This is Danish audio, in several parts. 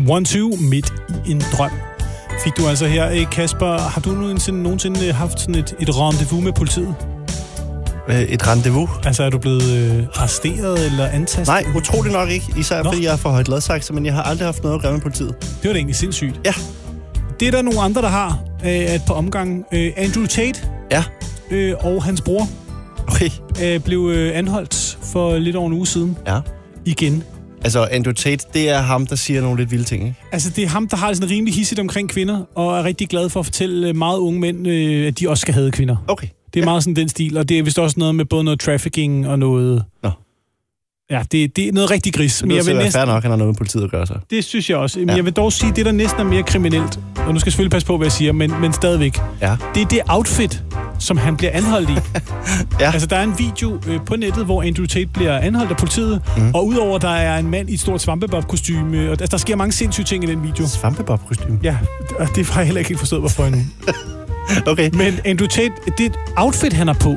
1-2 midt i en drøm. Fik du altså her, Kasper, har du nogensinde haft sådan et rendezvous med politiet? Et rendezvous? Altså er du blevet arresteret eller antastet? Nej, utroligt nok ikke. Især fordi jeg er for højt ladsagt, men jeg har aldrig haft noget at gøre med politiet. Det var da egentlig sindssygt. Ja. Det er der nogle andre, der har et par omgange. Andrew Tate og hans bror blev anholdt for lidt over en uge siden. Ja. Igen. Altså, Andrew Tate, det er ham, der siger nogle lidt vilde ting, ikke? Altså, det er ham, der har sådan rimelig hissigt omkring kvinder, og er rigtig glad for at fortælle meget unge mænd, at de også skal have kvinder. Okay. Det er meget sådan den stil, og det er vist også noget med både noget trafficking og noget... Nå. Ja, det er noget rigtig gris. Men jeg vil næsten... fair nok, han har noget med politiet at gøre sig. Det synes jeg også. Men jeg vil dog sige, at det der næsten er mere kriminelt, og nu skal jeg selvfølgelig passe på, hvad jeg siger, men stadigvæk. Ja. Det er det outfit, som han bliver anholdt i. Ja. Altså, der er en video på nettet, hvor Andrew Tate bliver anholdt af politiet, og udover der er en mand i et stort svampebob-kostyme, og der sker mange sindssyge ting i den video. Svampebob-kostyme? Ja, og det har jeg heller ikke helt forstået, hvorfor endnu. Okay. Men Andrew Tate, det outfit, han har på,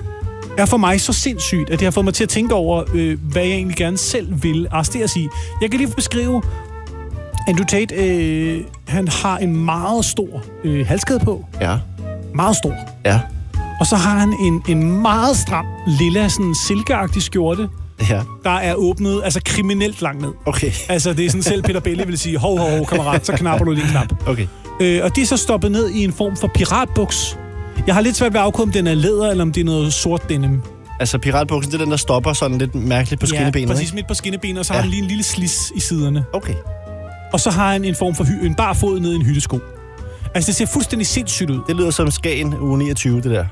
er for mig så sindssygt, at det har fået mig til at tænke over, hvad jeg egentlig gerne selv vil arresteres i. Jeg kan lige beskrive, Andrew Tate, han har en meget stor halskæde på. Ja. Meget stor. Ja. Og så har han en meget stram, lilla, sådan silkeagtig skjorte, der er åbnet, altså kriminelt langt ned. Okay. Altså, det er sådan selv Peter Belli vil sige, hov, kammerat, så knapper du lige en knap. Okay. Og det er så stoppet ned i en form for piratbuks. Jeg har lidt svært ved at afkode, om den er læder, eller om det er noget sort denim. Altså piratbuksen, det er den, der stopper sådan lidt mærkeligt på skinnebenet, ikke? Præcis midt på skinnebenet, og så har den lige en lille slis i siderne. Okay. Og så har han en form for en bar fod ned i en hyttesko. Altså, det ser fuldstændig sindssygt ud. Det lyder som Skagen uge 29, det der.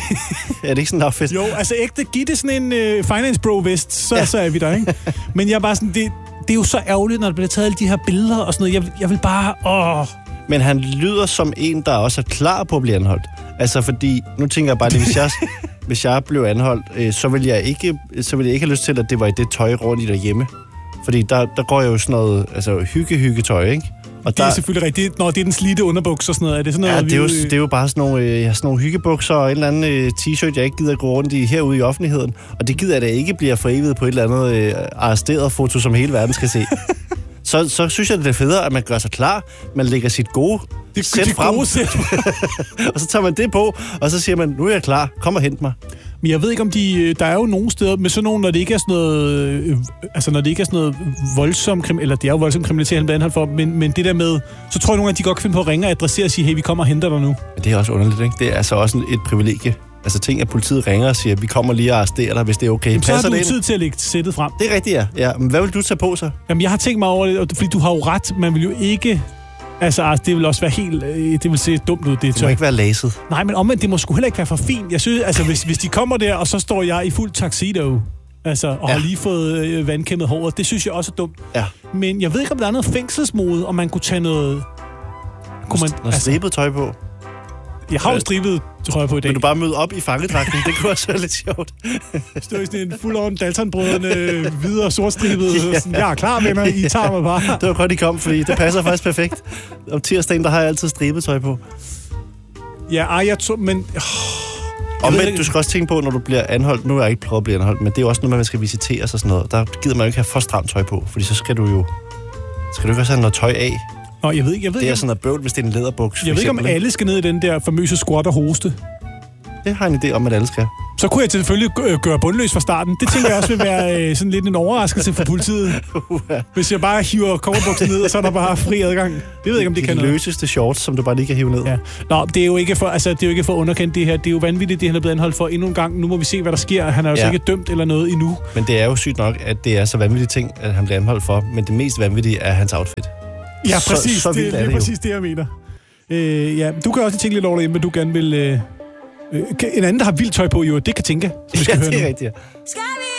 Er det ikke sådan outfit? Jo, altså ægte, giv det sådan en Finance Bro-vest, så er vi der, ikke? Men jeg er bare sådan, det er jo så ærgerligt, når der bliver taget alle de her billeder og sådan noget. Jeg vil bare, Men han lyder som en, der også er klar på at blive anholdt. Altså, fordi, nu tænker jeg bare, at hvis jeg blev anholdt, så ville jeg ikke have lyst til, at det var i det tøj rundt i derhjemme. Fordi der går jo sådan noget, altså hygge-tøj, ikke? Og det er selvfølgelig rigtigt. Når det er den slidte underbuks og sådan noget. Er det sådan noget, det er jo bare sådan nogle hyggebukser og en eller anden t-shirt, jeg ikke gider at gå rundt i herude i offentligheden. Og det gider jeg da ikke bliver forevet på et eller andet arresteret foto, som hele verden skal se. Så synes jeg, det er federe, at man gør sig klar. Man lægger sit gode sæt frem. Og så tager man det på, og så siger man, nu er jeg klar. Kom og hent mig. Men jeg ved ikke, om der er jo nogle steder med sådan nogle, når det ikke er sådan noget, altså når det ikke er sådan noget voldsom eller det er jo voldsom kriminalitet, han bliver anholdt for, men det der med, så tror jeg nogle af de godt kan finde på at ringe og adressere og sige, hey, vi kommer og henter dig nu. Det er også underligt, ikke? Det er altså også et privilegie. Altså ting, at politiet ringer og siger, vi kommer lige og arresterer dig, hvis det er okay. Jamen, så har du tid til at lægge sættet frem. Det er rigtigt, ja. Men hvad vil du tage på så? Jamen, jeg har tænkt mig over det, fordi du har jo ret. Man vil jo ikke... Altså, det vil også være helt... Det vil se dumt ud, det må ikke være laset. Nej, men omvendt, det må sgu heller ikke være for fint. Jeg synes, altså, hvis de kommer der, og så står jeg i fuld tuxedo, altså, og har lige fået vandkæmmet håret, det synes jeg også er dumt. Ja. Men jeg ved ikke, om der er noget fængselsmode, om man kunne tage noget... Noget stribet tøj på? Jeg har jo stribet trøje på i dag. Vil du bare møde op i fangedragten? Det kunne også være lidt sjovt. Stå i sådan en full-on Daltonbrødrende, hvide og sortstribet. Jeg er klar, venner. I tager mig bare. Det var godt, I kom, fordi det passer faktisk perfekt. Om tirsdagen, der har jeg altid stribetøj på. Ja, jeg tror, men... Omvendt, du skal også tænke på, når du bliver anholdt. Nu er jeg ikke prøvet at blive anholdt, men det er jo også noget, man skal visiteres og sådan noget. Der gider man jo ikke have for stramt tøj på, fordi så skal du jo ikke også have noget tøj af. Jeg ved det er sådan noget bøvl, hvis det er en læderbuks. Jeg ved ikke, om alle skal ned i den der famøse squat og hoste. Det har jeg en idé om, at alle skal. Så kunne jeg selvfølgelig gøre bundløs fra starten. Det tænker jeg også vil være sådan lidt en overraskelse for politiet. Hvis jeg bare hiver coverbuksen ned, og så er der bare fri adgang. Det ved jeg ikke, om det kan noget. De løseste shorts, som du bare lige kan hive ned. Ja. Nå, det er jo ikke for underkendt det her. Det er jo vanvittigt, det han er blevet anholdt for endnu en gang. Nu må vi se, hvad der sker. Han er jo så ikke dømt eller noget endnu. Men det er jo sygt nok, at det er så vanvittige ting, at han bliver anholdt for. Men det mest vanvittige er hans outfit. Ja, præcis. Så det er lige præcis det, jeg mener. Du kan også tænke lidt over det, men du gerne vil... en anden, der har vildt tøj på, jo, det kan tænke. Ja, det er rigtigt.